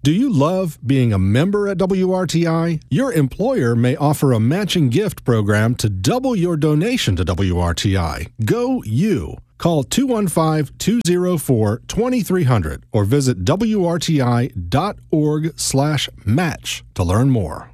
Do you love being a member at WRTI? Your employer may offer a matching gift program to double your donation to WRTI. Go you. Call 215-204-2300 or visit WRTI.org/match to learn more.